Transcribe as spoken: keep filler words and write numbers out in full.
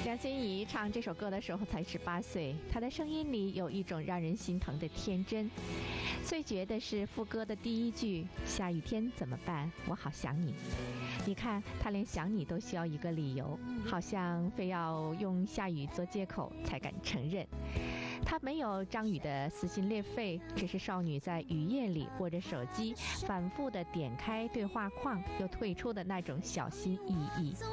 杨心怡唱这首歌的时候才十八岁，她的声音里有一种让人心疼的天真。最绝的是副歌的第一句：下雨天怎么办？我好想你。你看，他连想你都需要一个理由，好像非要用下雨做借口才敢承认。他没有张宇的撕心裂肺，只是少女在雨夜里握着手机，反复的点开对话框又退出的那种小心翼翼。